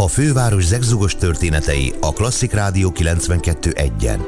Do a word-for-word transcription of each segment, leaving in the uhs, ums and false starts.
A főváros zegzugos történetei a Klasszik Rádió kilencvenkettő egyen.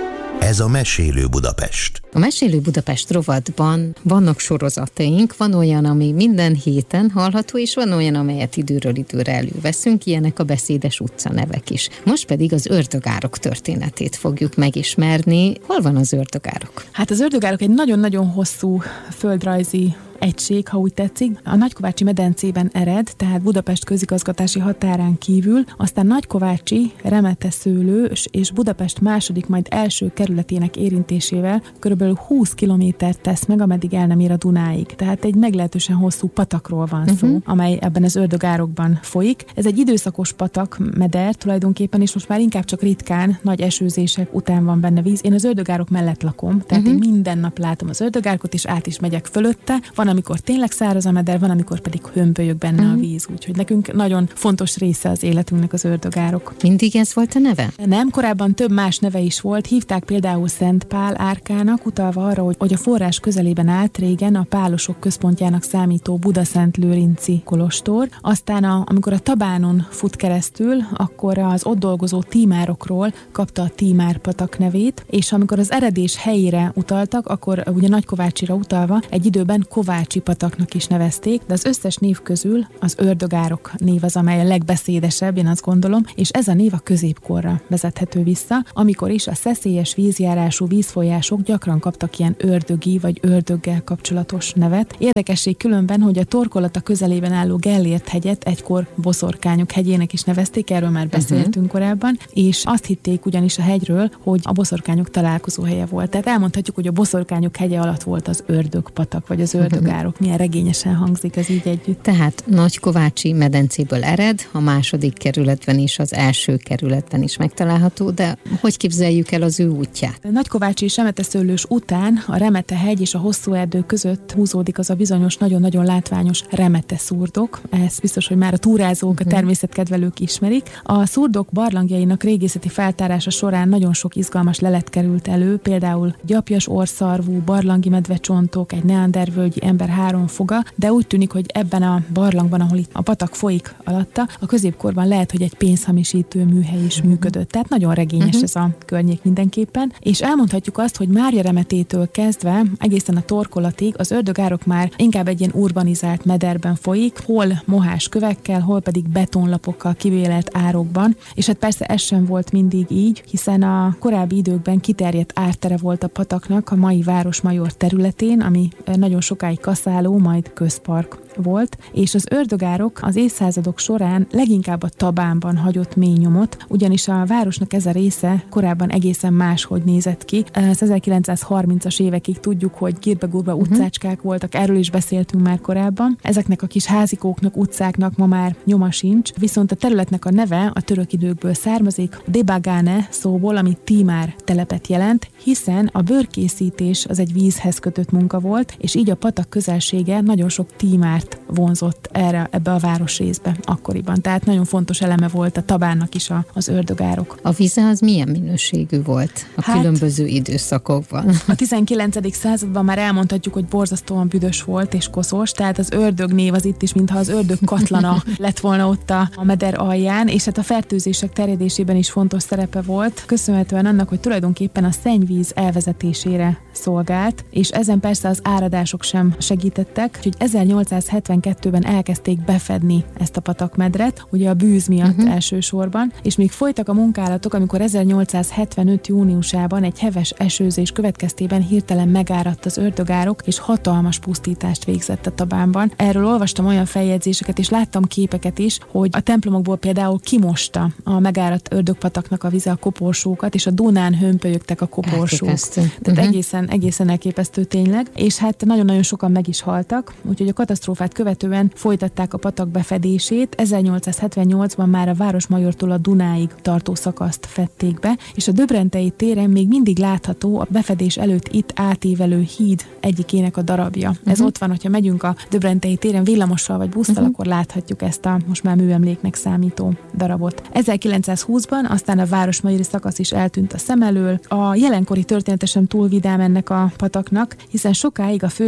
Ez a Mesélő Budapest. A Mesélő Budapest rovatban vannak sorozataink, van olyan, ami minden héten hallható, és van olyan, amelyet időről időre előveszünk, ilyenek a beszédes utcanevek is. Most pedig az ördögárok történetét fogjuk megismerni. Hol van az ördögárok? Hát az ördögárok egy nagyon-nagyon hosszú földrajzi egység, ha úgy tetszik. A Nagykovácsi medencében ered, tehát Budapest közigazgatási határán kívül, aztán Nagykovácsi, Remeteszőlő és Budapest második, majd első kerületének érintésével körülbelül húsz kilométert tesz meg, ameddig el nem ér a Dunáig. Tehát egy meglehetősen hosszú patakról van szó, uh-huh. amely ebben az ördögárokban folyik. Ez egy időszakos patak, meder tulajdonképpen, és most már inkább csak ritkán, nagy esőzések után van benne víz. Én az ördögárok mellett lakom, tehát uh-huh. én minden nap látom az ördögárkot, és át is megyek fölötte. Van, amikor tényleg száraz a meder, van, amikor pedig hömpölyög benne uh-huh. a víz, úgyhogy nekünk nagyon fontos része az életünknek az ördögárok. Mindig ez volt a neve? Nem, korábban több más neve is volt, hívták például Szent Pál árkának, utalva arra, hogy, hogy a forrás közelében állt régen a pálosok központjának számító Budaszent-lőrinci kolostor. Aztán a, amikor a Tabánon fut keresztül, akkor az ott dolgozó tímárokról kapta a Tímár-patak nevét, és amikor az eredés helyére utaltak, akkor ugye Nagykovácsira utalva egy időben Kovácsi pataknak is nevezték, de az összes név közül az ördögárok név az, amely a legbeszédesebb, én azt gondolom, és ez a név a középkorra vezethető vissza, amikor is a szeszélyes vízjárású vízfolyások gyakran kaptak ilyen ördögi vagy ördöggel kapcsolatos nevet. Érdekesség különben, hogy a Torkolata közelében álló Gellért hegyet egykor Boszorkányok hegyének is nevezték, erről már beszéltünk uh-huh. korábban, és azt hitték ugyanis a hegyről, hogy a boszorkányok találkozó helye volt. Tehát elmondhatjuk, hogy a Boszorkányok hegye alatt volt az ördögpatak, vagy az ördögárok. Milyen regényesen hangzik ez így együtt. Tehát Nagykovácsi medencéből ered, a második kerületben is, az első kerületben is megtalálható, de hogy képzeljük el az ő útját? Nagykovácsi és Remeteszőlős után a Remete-hegy és a hosszú erdő között húzódik az a bizonyos, nagyon-nagyon látványos Remete-szurdok. Ez biztos, hogy már a túrázók, uh-huh. a természetkedvelők ismerik. A szurdok barlangjainak régészeti feltárása során nagyon sok izgalmas lelet került elő, például gyapjas orrszarvú, barlangi medvecsontok, egy neandervölgyi ember három foga, de úgy tűnik, hogy ebben a barlangban, ahol itt a patak folyik alatta, a középkorban lehet, hogy egy pénzhamisítő műhely is működött. Tehát nagyon regényes uh-huh. ez a környék mindenképpen. És elmondhatjuk azt, hogy Mária Remetétől kezdve egészen a Torkolatig az ördögárok már inkább egy ilyen urbanizált mederben folyik, hol mohás kövekkel, hol pedig betonlapokkal kivélelt árokban. És hát persze ez sem volt mindig így, hiszen a korábbi időkben kiterjedt ártere volt a pataknak a mai Városmajor területén, ami nagyon sokáig kaszáló, majd közpark volt, és az ördögárok az évszázadok során leginkább a Tabánban hagyott mély nyomot, ugyanis a városnak ez a része korábban egészen máshogy nézett ki. Az ezerkilencszázharmincas évekig tudjuk, hogy gírbe-gurba uh-huh. utcácskák voltak, erről is beszéltünk már korábban. Ezeknek a kis házikóknak, utcáknak ma már nyoma sincs, viszont a területnek a neve a török időkből származik, Debagane szóból, ami Tímár telepet jelent, hiszen a bőrkészítés az egy vízhez kötött munka volt, és így a patak közelsége nagyon sok tímárt vonzott erre, ebbe a városrészbe akkoriban. Tehát nagyon fontos eleme volt a Tabánnak is a, az ördögárok. A víze az milyen minőségű volt a hát, különböző időszakokban? A tizenkilencedik században már elmondhatjuk, hogy borzasztóan büdös volt és koszos, tehát az ördög név az itt is, mintha az ördög katlana lett volna ott a, a meder alján, és hát a fertőzések terjedésében is fontos szerepe volt, köszönhetően annak, hogy tulajdonképpen a szennyvíz elvezetésére szolgált, és ezen persze az áradások sem segítettek, úgyhogy ezernyolcszázhetvenkettőben elkezdték befedni ezt a patakmedret, ugye a bűz miatt uh-huh. elsősorban, és még folytak a munkálatok, amikor ezernyolcszázhetvenöt júniusában egy heves esőzés következtében hirtelen megáradt az ördögárok, és hatalmas pusztítást végzett a Tabánban. Erről olvastam olyan feljegyzéseket, és láttam képeket is, hogy a templomokból például kimosta a megáradt ördögpataknak a vize a koporsókat, és a Dunán hömpölyögtek a koporsók. Tehát uh-huh. egészen, egészen elképesztő tényleg, és hát nagyon-nagyon sokan meg is haltak, úgyhogy a katasztrófát követően folytatták a patak befedését. ezernyolcszázhetvennyolcban már a Városmajortól a Dunáig tartó szakaszt fedték be, és a Döbrentei téren még mindig látható a befedés előtt itt átívelő híd egyikének a darabja. Uh-huh. Ez ott van, hogyha megyünk a Döbrentei téren villamossal vagy busszal, uh-huh. akkor láthatjuk ezt a most már műemléknek számító darabot. ezerkilencszázhúszban aztán a Városmajori szakasz is eltűnt a szem elől. A jelenkori története sem túl vidám ennek a pataknak, hiszen sokáig a főváros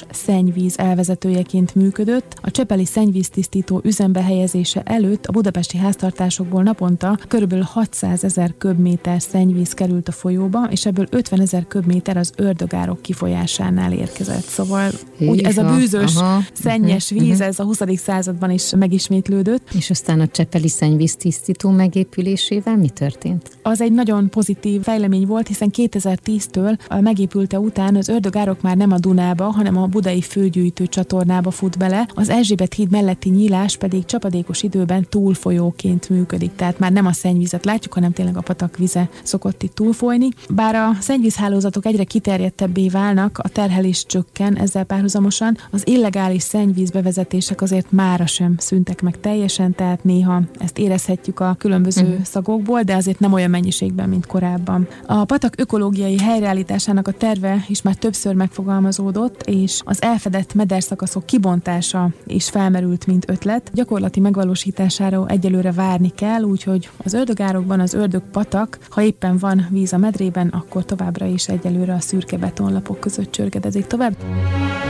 szennyvíz elvezetőjeként működött. A csepeli szennyvíztisztító üzembe helyezése előtt a budapesti háztartásokból naponta körülbelül hatszázezer köbméter szennyvíz került a folyóba, és ebből ötvenezer köbméter az Ördögárok kifolyásánál érkezett. Szóval úgy ez a bűzös, aha, szennyes víz, uh-huh. ez a huszadik században is megismétlődött. És aztán a csepeli szennyvíztisztító megépülésével mi történt? Az egy nagyon pozitív fejlemény volt, hiszen kétezer-tíztől a megépülte után az Ördögárok már nem a Dunába, hanem a budai főgyűjtő csatornába fut bele, az Erzsébet híd melletti nyílás pedig csapadékos időben túlfolyóként működik, tehát már nem a szennyvizet látjuk, hanem tényleg a patak vize szokott itt túlfolyni. Bár a szennyvízhálózatok egyre kiterjedtebbé válnak, a terhelés csökken, ezzel párhuzamosan az illegális szennyvíz bevezetések azért mára sem szűntek meg teljesen, tehát néha ezt érezhetjük a különböző uh-huh. szagokból, de azért nem olyan mennyiségben, mint korábban. A patak ökológiai helyreállításának a terve is már többször megfogalmazódott, és az elfedett mederszakaszok kibontása is felmerült, mint ötlet. Gyakorlati megvalósítására egyelőre várni kell, úgyhogy az Ördögárokban az Ördögpatak, ha éppen van víz a medrében, akkor továbbra is egyelőre a szürke betonlapok között csörgedezik tovább.